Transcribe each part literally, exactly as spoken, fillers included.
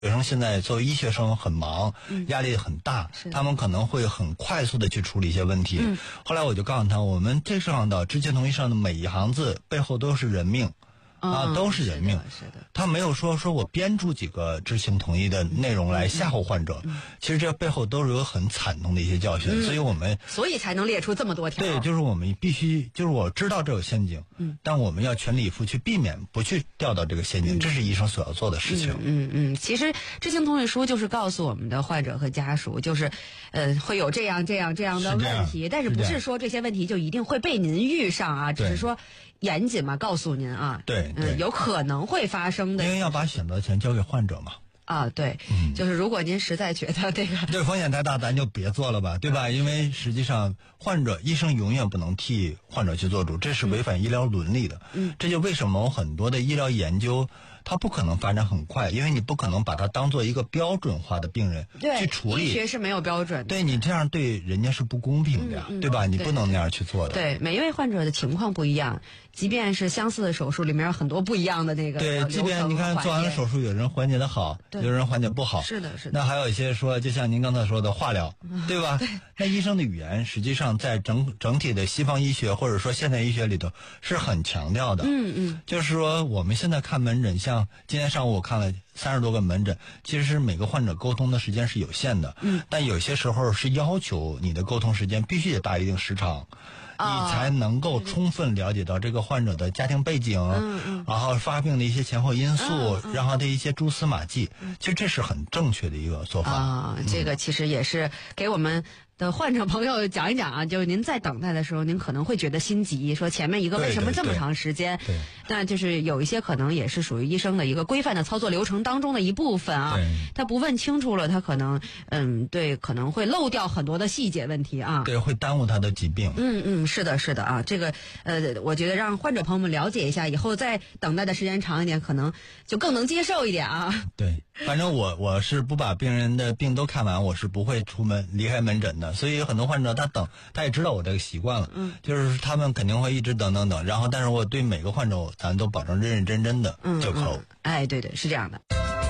学生现在作为医学生很忙，嗯、压力很大，他们可能会很快速的去处理一些问题。嗯、后来我就告诉他，我们这上的知情同意上的每一行字背后都是人命。啊，都是人命， 嗯、是的，是的。 他没有说说我编出几个知情同意的内容来吓唬患者，嗯嗯、其实这背后都是有很惨痛的一些教训，嗯、所以我们所以才能列出这么多条。 对，就是我们必须，就是我知道这有陷阱，嗯，但我们要全力以赴去避免，不去掉到这个陷阱，嗯、这是医生所要做的事情。 嗯 嗯, 嗯，其实知情同意书就是告诉我们的患者和家属，就是呃会有这样这样这样的问题，但是不是说这些问题就一定会被您遇上啊？只是说严谨嘛，告诉您啊， 对， 嗯，有可能会发生的， 因为要把选择权交给患者嘛。 啊，对，嗯，就是如果您实在觉得这个对风险太大，咱就别做了吧，对吧？因为实际上，患者医生永远不能替患者去做主，这是违反医疗伦理的。嗯，这就为什么很多的医疗研究它不可能发展很快，因为你不可能把它当做一个标准化的病人去处理。 医学是没有标准的， 对你这样对人家是不公平的呀，嗯嗯、对吧？你不能那样去做的。 对，每一位患者的情况不一样，即便是相似的手术，里面有很多不一样的那个对，即便你看做完了手术，有人缓解的好，有人缓解不好， 是的，是的。 那还有一些说，就像您刚才说的化疗，嗯、对吧？对。那医生的语言，实际上在整整体的西方医学或者说现代医学里头是很强调的。 嗯嗯。 就是说，我们现在看门诊，像今天上午我看了三十多个门诊，其实每个患者沟通的时间是有限的。嗯。但有些时候是要求你的沟通时间必须得达一定时长。你才能够充分了解到这个患者的家庭背景，嗯嗯、然后发病的一些前后因素，嗯嗯、然后的一些蛛丝马迹，嗯、其实这是很正确的一个做法。 啊，嗯、这个其实也是给我们的患者朋友讲一讲啊，就是您在等待的时候，您可能会觉得心急，说前面一个为什么这么长时间？ 对对对， 那就是有一些可能也是属于医生的一个规范的操作流程当中的一部分啊。他不问清楚了，他可能嗯对，可能会漏掉很多的细节问题啊。 对，会耽误他的疾病。 嗯嗯，是的，是的啊，这个呃，我觉得让患者朋友们了解一下，以后再等待的时间长一点，可能就更能接受一点啊。 对，反正我我是不把病人的病都看完，我是不会出门离开门诊的。所以有很多患者他等，他也知道我这个习惯了，嗯，就是他们肯定会一直等等等，然后但是我对每个患者咱都保证认认真真的就可。 嗯嗯、哎，对对，是这样的。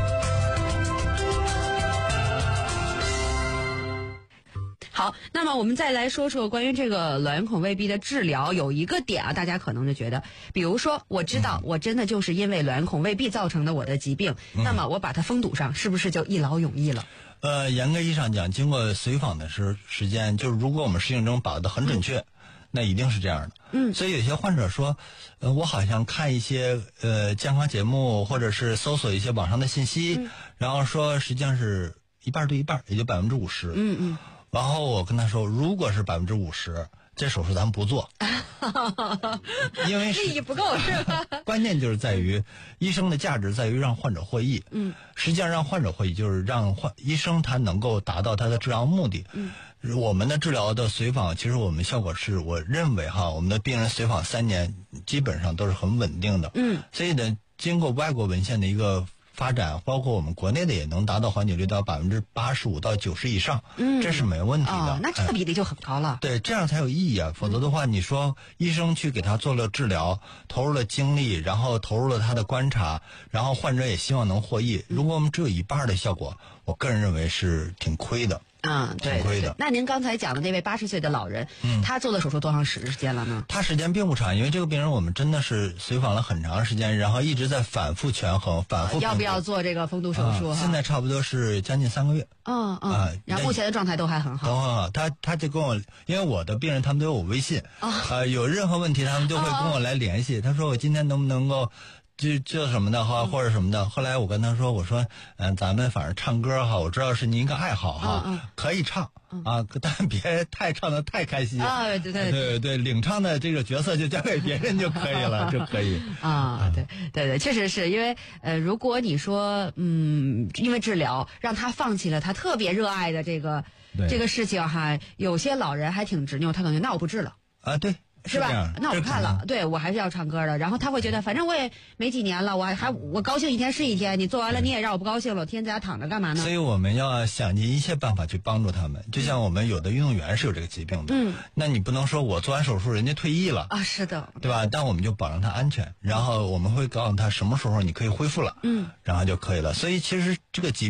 好，那么我们再来说说关于这个卵圆孔未闭的治疗，有一个点啊，大家可能就觉得，比如说我知道我真的就是因为卵圆孔未闭造成的我的疾病，嗯、那么我把它封堵上，是不是就一劳永逸了？ 呃，严格意义上讲，经过随访的时时间，就是如果我们适应症把握的很准确，嗯、那一定是这样的。嗯，所以有些患者说，呃，我好像看一些呃健康节目，或者是搜索一些网上的信息，嗯、然后说实际上是一半对一半，也就百分之五十。嗯嗯。然后我跟他说，如果是百分之五十，这手术咱们不做，因为利益不够是吧？ 关键就是在于医生的价值在于让患者获益。嗯，实际上让患者获益就是让患医生他能够达到他的治疗目的。嗯，我们的治疗的随访，其实我们效果是我认为哈，我们的病人随访三年基本上都是很稳定的。嗯，所以呢，经过外国文献的一个发展，包括我们国内的也能达到缓解率到百分之八十五到九十以上，嗯，这是没问题的。 哦，那这个比例就很高了。 哎、对，这样才有意义啊！否则的话，你说医生去给他做了治疗，投入了精力，然后投入了他的观察，然后患者也希望能获益。如果我们只有一半的效果，我个人认为是挺亏的。 嗯，对对对。那您刚才讲的那位八十岁的老人，嗯，他做的手术多长时间了呢？ 他时间并不长，因为这个病人我们真的是随访了很长时间，然后一直在反复权衡，反复、 呃、要不要做这个封堵手术、 啊？现在差不多是将近三个月。 嗯嗯。啊，然后目前的状态都还很好。 都很好。他他就跟我，因为我的病人他们都有我微信，啊、呃，有任何问题他们都会跟我来联系。他说我今天能不能够。就做什么的哈，或者什么的。后来我跟他说，我说，嗯，咱们反正唱歌哈，我知道是您一个爱好哈，嗯嗯、可以唱、嗯、啊，但别太唱的太开心啊。对对对对对，领唱的这个角色就交给别人就可以了，就可以啊。对对对，确实是因为呃，如果你说嗯，因为治疗让他放弃了他特别热爱的这个这个事情哈，有些老人还挺执拗，他感觉那我不治了。 啊，对是吧？那我不看了，对我还是要唱歌的。然后他会觉得，反正我也没几年了，我还还我高兴一天是一天，你做完了你也让我不高兴了，我天天在家躺着干嘛呢？ 所以我们要想尽一切办法去帮助他们。就像我们有的运动员是有这个疾病的，嗯，那你不能说我做完手术人家退役了啊，是的， 对吧？但我们就保证他安全，然后我们会告诉他什么时候你可以恢复了，嗯，然后就可以了。所以其实这个疾